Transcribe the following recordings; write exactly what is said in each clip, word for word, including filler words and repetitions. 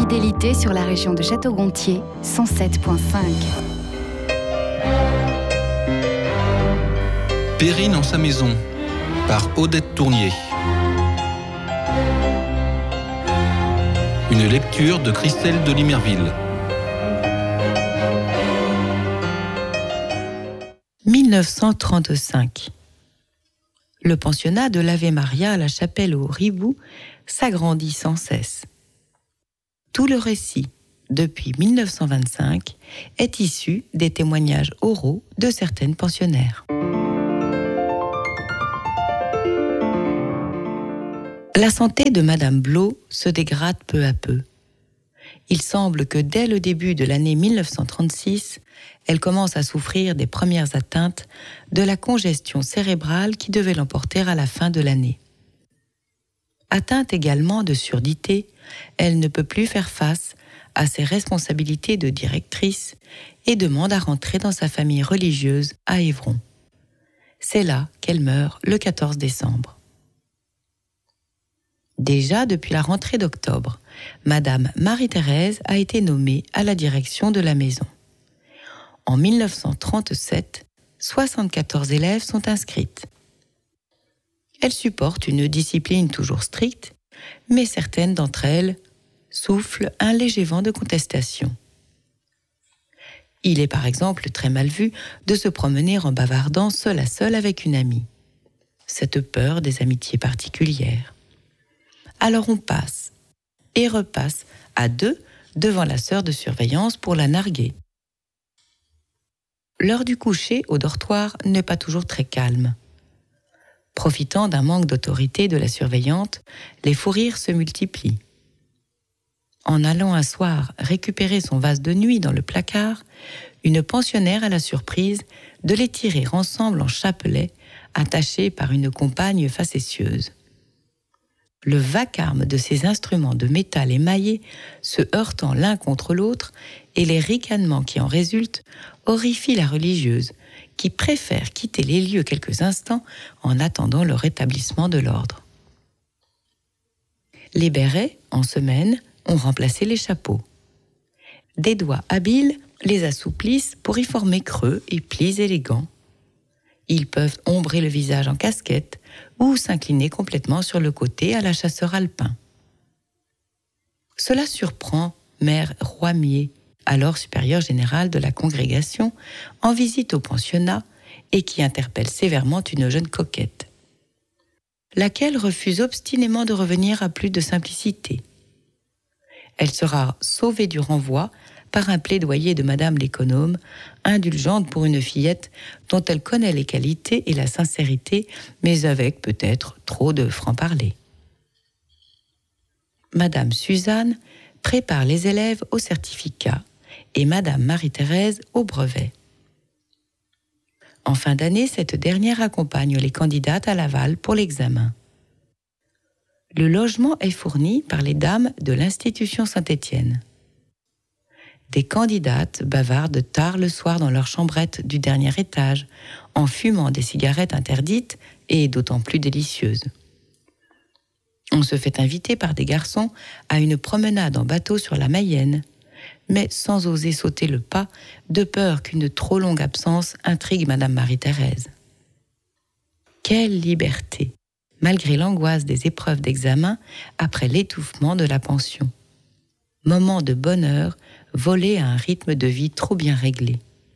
fidélité sur la région de Château-Gontier, cent sept virgule cinq. Perrine en sa maison, par Odette Tournier. Une lecture de Christelle de Limerville. mille neuf cent trente-cinq. Le pensionnat de l'Ave Maria à la chapelle au Ribou s'agrandit sans cesse. Tout le récit, depuis mille neuf cent vingt-cinq, est issu des témoignages oraux de certaines pensionnaires. La santé de Madame Blot se dégrade peu à peu. Il semble que dès le début de l'année mille neuf cent trente-six, elle commence à souffrir des premières atteintes de la congestion cérébrale qui devait l'emporter à la fin de l'année. Atteinte également de surdité, elle ne peut plus faire face à ses responsabilités de directrice et demande à rentrer dans sa famille religieuse à Évron. C'est là qu'elle meurt le quatorze décembre. Déjà depuis la rentrée d'octobre, Madame Marie-Thérèse a été nommée à la direction de la maison. En mille neuf cent trente-sept, soixante-quatorze élèves sont inscrites. Elle supporte une discipline toujours stricte, mais certaines d'entre elles soufflent un léger vent de contestation. Il est par exemple très mal vu de se promener en bavardant seul à seul avec une amie. Cette peur des amitiés particulières. Alors on passe et repasse à deux devant la sœur de surveillance pour la narguer. L'heure du coucher au dortoir n'est pas toujours très calme. Profitant d'un manque d'autorité de la surveillante, les fous rires se multiplient. En allant un soir récupérer son vase de nuit dans le placard, une pensionnaire a la surprise de les tirer ensemble en chapelet, attachés par une compagne facétieuse. Le vacarme de ces instruments de métal émaillé se heurtant l'un contre l'autre et les ricanements qui en résultent horrifient la religieuse, qui préfère quitter les lieux quelques instants en attendant le rétablissement de l'ordre. Les bérets, en semaine, ont remplacé les chapeaux. Des doigts habiles les assouplissent pour y former creux et plis élégants. Ils peuvent ombrer le visage en casquette ou s'incliner complètement sur le côté à la chasseur alpin. Cela surprend Mère Roimier, alors supérieure générale de la congrégation, en visite au pensionnat et qui interpelle sévèrement une jeune coquette, laquelle refuse obstinément de revenir à plus de simplicité. Elle sera sauvée du renvoi par un plaidoyer de Madame l'économe, indulgente pour une fillette dont elle connaît les qualités et la sincérité, mais avec peut-être trop de franc-parler. Madame Suzanne prépare les élèves au certificat et Madame Marie-Thérèse au brevet. En fin d'année, cette dernière accompagne les candidates à Laval pour l'examen. Le logement est fourni par les dames de l'Institution Saint-Étienne. Des candidates bavardent tard le soir dans leur chambrette du dernier étage, en fumant des cigarettes interdites et d'autant plus délicieuses. On se fait inviter par des garçons à une promenade en bateau sur la Mayenne, mais sans oser sauter le pas, de peur qu'une trop longue absence intrigue Madame Marie-Thérèse. Quelle liberté, malgré l'angoisse des épreuves d'examen après l'étouffement de la pension. Moment de bonheur volé à un rythme de vie trop bien réglé.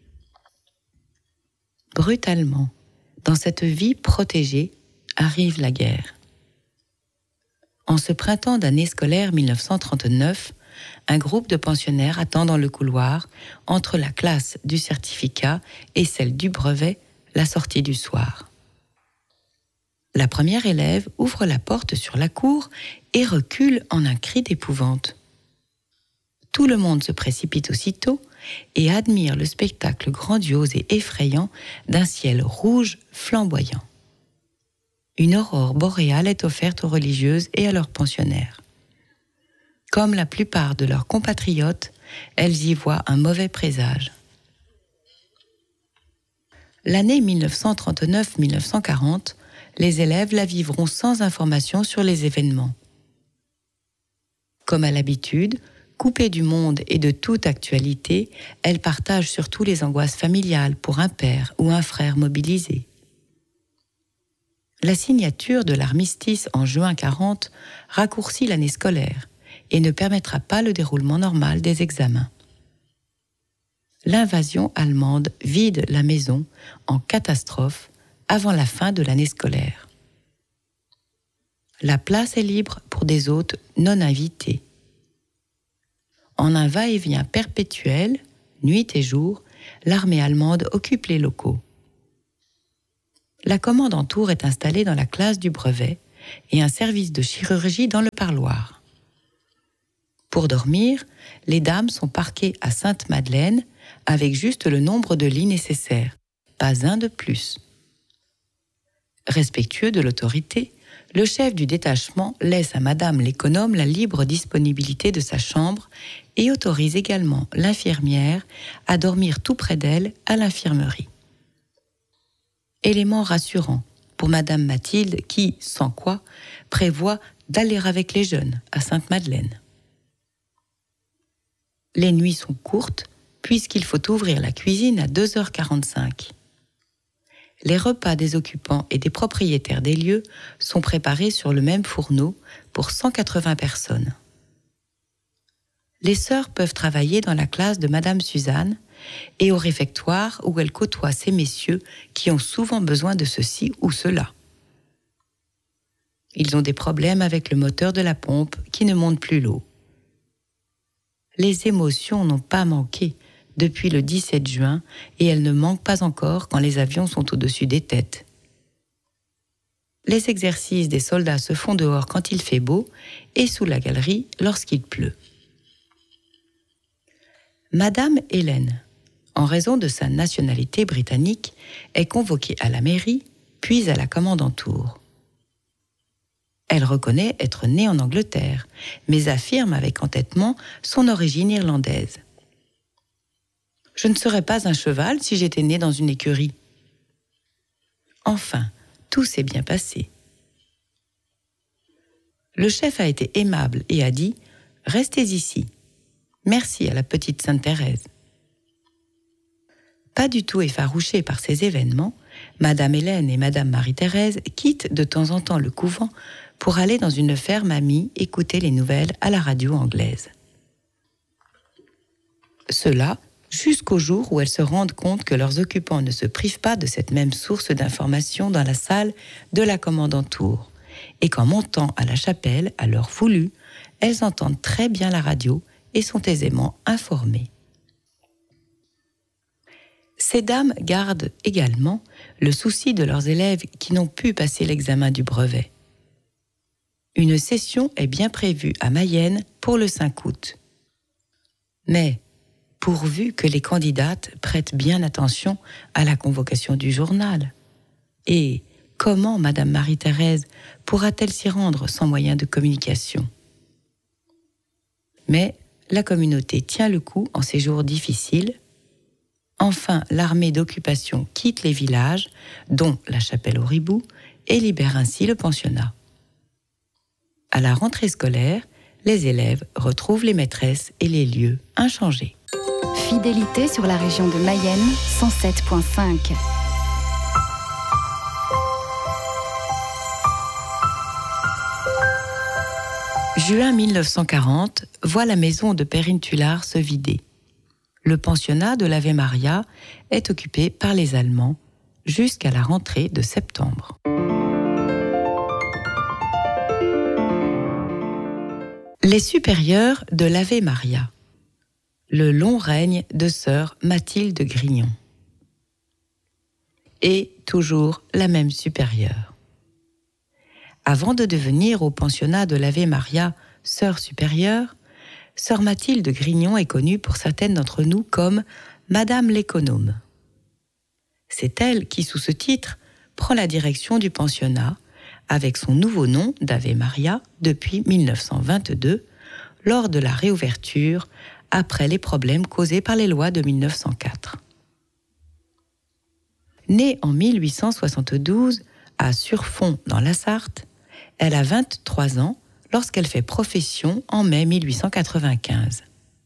Brutalement, dans cette vie protégée, arrive la guerre. En ce printemps d'année scolaire mille neuf cent trente-neuf, un groupe de pensionnaires attend dans le couloir, entre la classe du certificat et celle du brevet, la sortie du soir. La première élève ouvre la porte sur la cour et recule en un cri d'épouvante. Tout le monde se précipite aussitôt et admire le spectacle grandiose et effrayant d'un ciel rouge flamboyant. Une aurore boréale est offerte aux religieuses et à leurs pensionnaires. Comme la plupart de leurs compatriotes, elles y voient un mauvais présage. L'année mille neuf cent trente-neuf mille neuf cent quarante, les élèves la vivront sans information sur les événements. Comme à l'habitude, Coupée du monde et de toute actualité, elle partage surtout les angoisses familiales pour un père ou un frère mobilisé. La signature de l'armistice en juin quarante raccourcit l'année scolaire et ne permettra pas le déroulement normal des examens. L'invasion allemande vide la maison en catastrophe avant la fin de l'année scolaire. La place est libre pour des hôtes non invités. En un va-et-vient perpétuel, nuit et jour, l'armée allemande occupe les locaux. La commandanture est installée dans la classe du brevet et un service de chirurgie dans le parloir. Pour dormir, les dames sont parquées à Sainte-Madeleine avec juste le nombre de lits nécessaires, pas un de plus. Respectueux de l'autorité, le chef du détachement laisse à Madame l'économe la libre disponibilité de sa chambre et autorise également l'infirmière à dormir tout près d'elle à l'infirmerie. Élément rassurant pour Madame Mathilde qui, sans quoi, prévoit d'aller avec les jeunes à Sainte-Madeleine. Les nuits sont courtes puisqu'il faut ouvrir la cuisine à deux heures quarante-cinq. Les repas des occupants et des propriétaires des lieux sont préparés sur le même fourneau pour cent quatre-vingts personnes. Les sœurs peuvent travailler dans la classe de Madame Suzanne et au réfectoire où elles côtoient ces messieurs qui ont souvent besoin de ceci ou cela. Ils ont des problèmes avec le moteur de la pompe qui ne monte plus l'eau. Les émotions n'ont pas manqué depuis le dix-sept juin et elles ne manquent pas encore quand les avions sont au-dessus des têtes. Les exercices des soldats se font dehors quand il fait beau et sous la galerie lorsqu'il pleut. Madame Hélène, en raison de sa nationalité britannique, est convoquée à la mairie puis à la commandanture. Elle reconnaît être née en Angleterre, mais affirme avec entêtement son origine irlandaise. « Je ne serais pas un cheval si j'étais née dans une écurie. » Enfin, tout s'est bien passé. Le chef a été aimable et a dit « Restez ici. Merci à la petite Sainte-Thérèse. » Pas du tout effarouchées par ces événements, Madame Hélène et Madame Marie-Thérèse quittent de temps en temps le couvent pour aller dans une ferme amie écouter les nouvelles à la radio anglaise. Cela jusqu'au jour où elles se rendent compte que leurs occupants ne se privent pas de cette même source d'information dans la salle de la commandanture, et qu'en montant à la chapelle à l'heure voulue, elles entendent très bien la radio et sont aisément informées. Ces dames gardent également le souci de leurs élèves qui n'ont pu passer l'examen du brevet. Une session est bien prévue à Mayenne pour le cinq août. Mais, pourvu que les candidates prêtent bien attention à la convocation du journal. Et comment Madame Marie-Thérèse pourra-t-elle s'y rendre sans moyen de communication ? Mais la communauté tient le coup en ces jours difficiles. Enfin, l'armée d'occupation quitte les villages, dont la chapelle au Ribou, et libère ainsi le pensionnat. À la rentrée scolaire, les élèves retrouvent les maîtresses et les lieux inchangés. Fidélité sur la région de Mayenne, cent sept virgule cinq. Juin mille neuf cent quarante voit la maison de Périne-Tulard se vider. Le pensionnat de l'Ave Maria est occupé par les Allemands jusqu'à la rentrée de septembre. Les supérieurs de l'Ave Maria. Le long règne de sœur Mathilde Grignon. Et toujours la même supérieure. Avant de devenir au pensionnat de l'Ave Maria sœur supérieure, sœur Mathilde Grignon est connue pour certaines d'entre nous comme Madame l'économe. C'est elle qui, sous ce titre, prend la direction du pensionnat avec son nouveau nom d'Ave Maria depuis mille neuf cent vingt-deux, lors de la réouverture après les problèmes causés par les lois de mille neuf cent quatre. Née en mille huit cent soixante-douze à Surfont dans la Sarthe, elle a vingt-trois ans lorsqu'elle fait profession en mai mille huit cent quatre-vingt-quinze.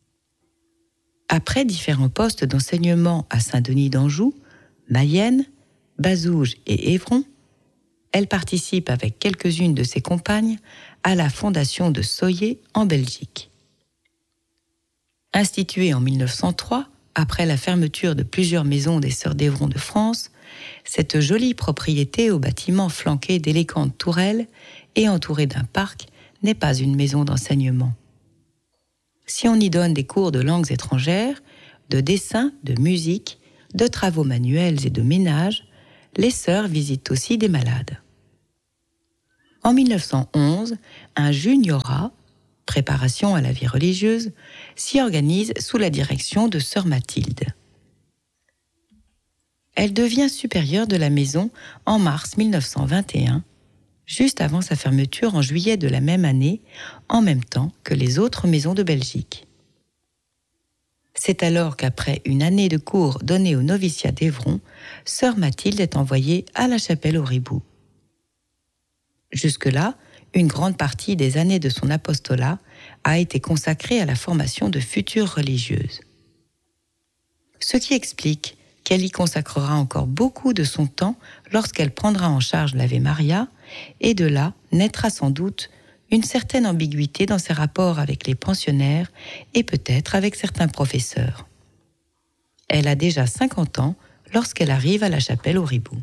Après différents postes d'enseignement à Saint-Denis d'Anjou, Mayenne, Bazouges et Évron, elle participe avec quelques-unes de ses compagnes à la fondation de Soyer en Belgique. Instituée en mille neuf cent trois, après la fermeture de plusieurs maisons des Sœurs d'Évron de France, cette jolie propriété au bâtiment flanqué d'élégantes tourelles et entourée d'un parc n'est pas une maison d'enseignement. Si on y donne des cours de langues étrangères, de dessin, de musique, de travaux manuels et de ménage, les sœurs visitent aussi des malades. En mille neuf cent onze, un juniorat, préparation à la vie religieuse, s'y organise sous la direction de sœur Mathilde. Elle devient supérieure de la maison en mars mille neuf cent vingt et un, juste avant sa fermeture en juillet de la même année, en même temps que les autres maisons de Belgique. C'est alors qu'après une année de cours donnés au noviciat d'Évron, sœur Mathilde est envoyée à la chapelle au Ribou. Jusque-là, une grande partie des années de son apostolat a été consacrée à la formation de futures religieuses. Ce qui explique qu'elle y consacrera encore beaucoup de son temps lorsqu'elle prendra en charge l'Ave Maria, et de là naîtra sans doute une certaine ambiguïté dans ses rapports avec les pensionnaires et peut-être avec certains professeurs. Elle a déjà cinquante ans lorsqu'elle arrive à la chapelle au Ribou.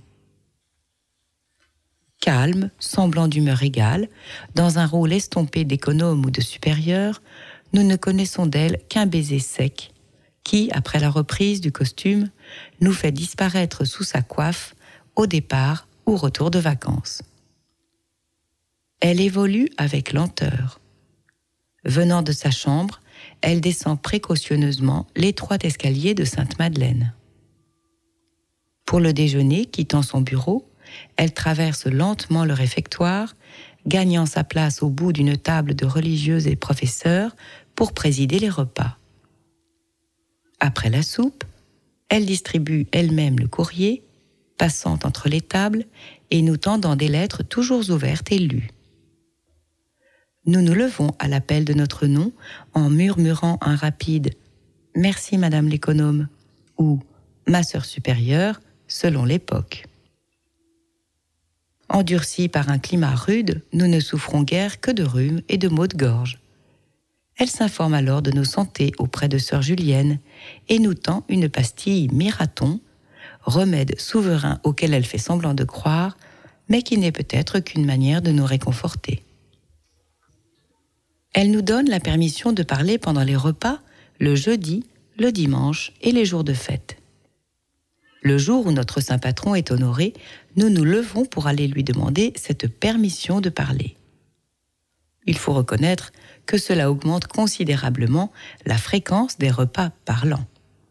Calme, semblant d'humeur égale, dans un rôle estompé d'économe ou de supérieur, nous ne connaissons d'elle qu'un baiser sec, qui, après la reprise du costume, nous fait disparaître sous sa coiffe au départ ou retour de vacances. Elle évolue avec lenteur. Venant de sa chambre, elle descend précautionneusement l'étroit escalier de Sainte-Madeleine. Pour le déjeuner, quittant son bureau, elle traverse lentement le réfectoire, gagnant sa place au bout d'une table de religieuses et professeurs pour présider les repas. Après la soupe, elle distribue elle-même le courrier, passant entre les tables et nous tendant des lettres toujours ouvertes et lues. Nous nous levons à l'appel de notre nom en murmurant un rapide « Merci Madame l'économe » ou « Ma sœur supérieure » selon l'époque. Endurcis par un climat rude, nous ne souffrons guère que de rhume et de maux de gorge. Elle s'informe alors de nos santés auprès de sœur Julienne et nous tend une pastille Miraton, remède souverain auquel elle fait semblant de croire, mais qui n'est peut-être qu'une manière de nous réconforter. Elle nous donne la permission de parler pendant les repas, le jeudi, le dimanche et les jours de fête. Le jour où notre saint patron est honoré, nous nous levons pour aller lui demander cette permission de parler. Il faut reconnaître que cela augmente considérablement la fréquence des repas parlants.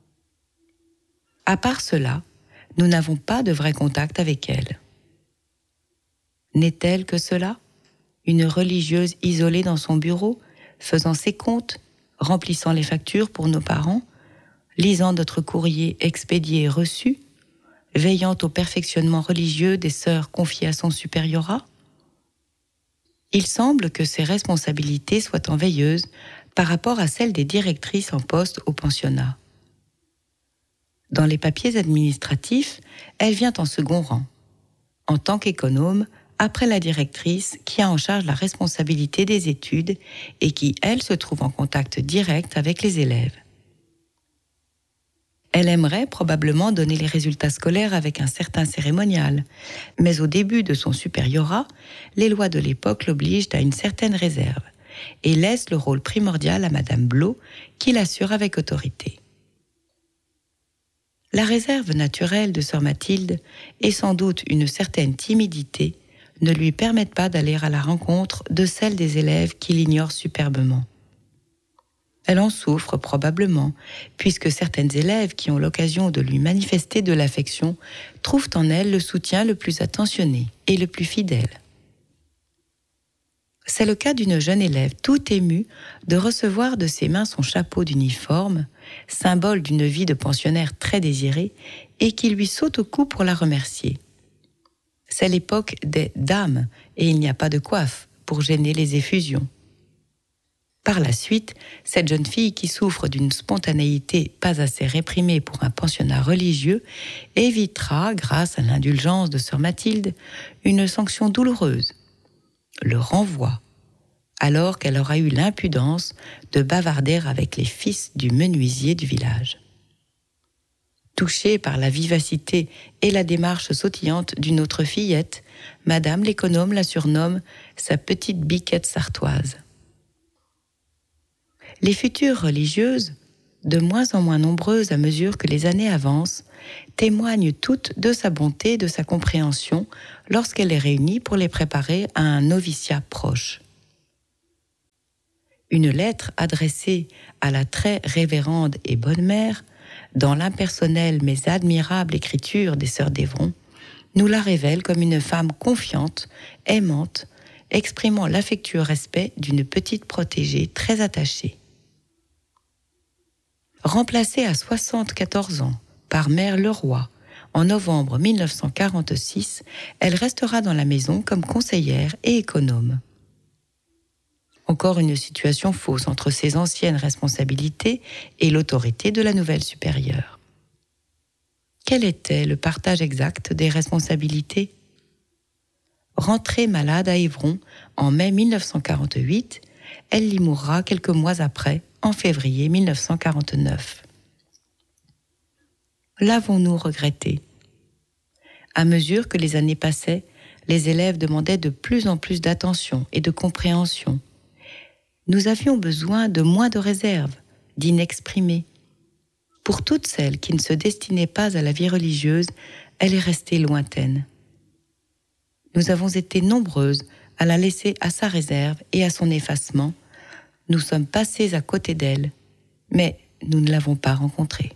À part cela, nous n'avons pas de vrai contact avec elle. N'est-elle que cela ? Une religieuse isolée dans son bureau, faisant ses comptes, remplissant les factures pour nos parents, lisant notre courrier expédié et reçu, veillant au perfectionnement religieux des sœurs confiées à son supériorat ? Il semble que ses responsabilités soient en veilleuse par rapport à celles des directrices en poste au pensionnat. Dans les papiers administratifs, elle vient en second rang, en tant qu'économe, après la directrice qui a en charge la responsabilité des études et qui, elle, se trouve en contact direct avec les élèves. Elle aimerait probablement donner les résultats scolaires avec un certain cérémonial, mais au début de son supériorat, les lois de l'époque l'obligent à une certaine réserve et laissent le rôle primordial à Madame Blot, qui l'assure avec autorité. La réserve naturelle de sœur Mathilde et sans doute une certaine timidité ne lui permettent pas d'aller à la rencontre de celles des élèves qui l'ignorent superbement. Elle en souffre probablement, puisque certaines élèves qui ont l'occasion de lui manifester de l'affection trouvent en elle le soutien le plus attentionné et le plus fidèle. C'est le cas d'une jeune élève tout émue de recevoir de ses mains son chapeau d'uniforme, symbole d'une vie de pensionnaire très désirée, et qui lui saute au cou pour la remercier. C'est l'époque des dames, et il n'y a pas de coiffe, pour gêner les effusions. Par la suite, cette jeune fille qui souffre d'une spontanéité pas assez réprimée pour un pensionnat religieux évitera, grâce à l'indulgence de sœur Mathilde, une sanction douloureuse, le renvoi, alors qu'elle aura eu l'impudence de bavarder avec les fils du menuisier du village. Touchée par la vivacité et la démarche sautillante d'une autre fillette, Madame l'économe la surnomme sa petite biquette sartoise. Les futures religieuses, de moins en moins nombreuses à mesure que les années avancent, témoignent toutes de sa bonté et de sa compréhension lorsqu'elle les réunit pour les préparer à un noviciat proche. Une lettre adressée à la très révérende et bonne mère, dans l'impersonnelle mais admirable écriture des sœurs d'Évron, nous la révèle comme une femme confiante, aimante, exprimant l'affectueux respect d'une petite protégée très attachée. Remplacée à soixante-quatorze ans par Mère Leroy en novembre mille neuf cent quarante-six, elle restera dans la maison comme conseillère et économe. Encore une situation fausse entre ses anciennes responsabilités et l'autorité de la nouvelle supérieure. Quel était le partage exact des responsabilités ? Rentrée malade à Évron en mai mille neuf cent quarante-huit, elle y mourra quelques mois après, en février mille neuf cent quarante-neuf. L'avons-nous regretté ? À mesure que les années passaient, les élèves demandaient de plus en plus d'attention et de compréhension. Nous avions besoin de moins de réserve, d'inexprimé. Pour toutes celles qui ne se destinaient pas à la vie religieuse, elle est restée lointaine. Nous avons été nombreuses à la laisser à sa réserve et à son effacement. Nous sommes passés à côté d'elle, mais nous ne l'avons pas rencontrée.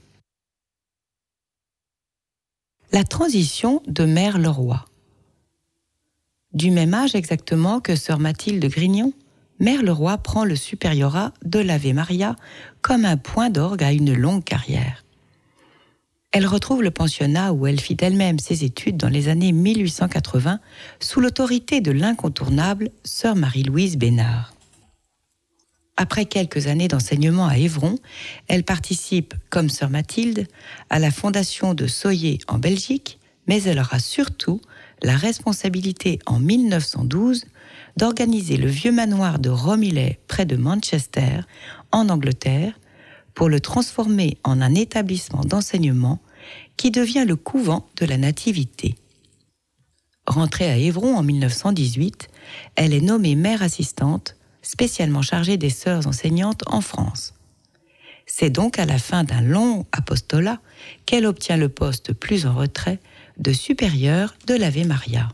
La transition de Mère Leroy. Du même âge exactement que sœur Mathilde Grignon, Mère Leroy prend le supériorat de l'Ave Maria comme un point d'orgue à une longue carrière. Elle retrouve le pensionnat où elle fit elle-même ses études dans les années mille huit cent quatre-vingts sous l'autorité de l'incontournable sœur Marie-Louise Bénard. Après quelques années d'enseignement à Évron, elle participe, comme sœur Mathilde, à la fondation de Soyer en Belgique, mais elle aura surtout la responsabilité en mille neuf cent douze d'organiser le vieux manoir de Romiley près de Manchester, en Angleterre, pour le transformer en un établissement d'enseignement qui devient le couvent de la Nativité. Rentrée à Évron en mille neuf cent dix-huit, elle est nommée mère assistante, spécialement chargée des sœurs enseignantes en France. C'est donc à la fin d'un long apostolat qu'elle obtient le poste plus en retrait de supérieure de l'Ave Maria.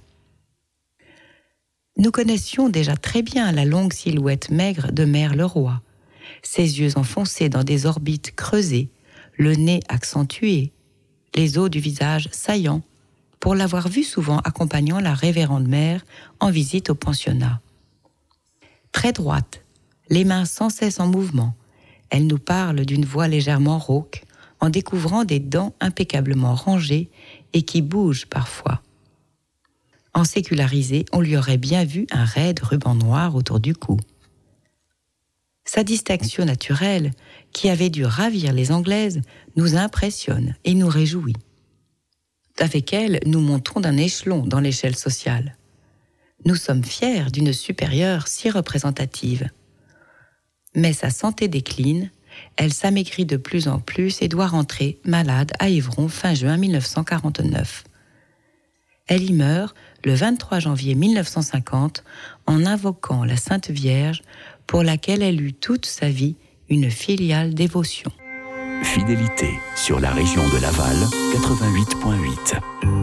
Nous connaissions déjà très bien la longue silhouette maigre de Mère Leroy, ses yeux enfoncés dans des orbites creusées, le nez accentué, les os du visage saillants, pour l'avoir vue souvent accompagnant la révérende mère en visite au pensionnat. Très droite, les mains sans cesse en mouvement, elle nous parle d'une voix légèrement rauque, en découvrant des dents impeccablement rangées et qui bougent parfois. En sécularisé, on lui aurait bien vu un raide ruban noir autour du cou. Sa distinction naturelle, qui avait dû ravir les Anglaises, nous impressionne et nous réjouit. Avec elle, nous montons d'un échelon dans l'échelle sociale. Nous sommes fiers d'une supérieure si représentative. Mais sa santé décline, elle s'amaigrit de plus en plus et doit rentrer malade à Évron fin juin mille neuf cent quarante-neuf. Elle y meurt le vingt-trois janvier mille neuf cent cinquante en invoquant la Sainte Vierge pour laquelle elle eut toute sa vie une filiale dévotion. Fidélité sur la région de Laval, quatre-vingt-huit virgule huit.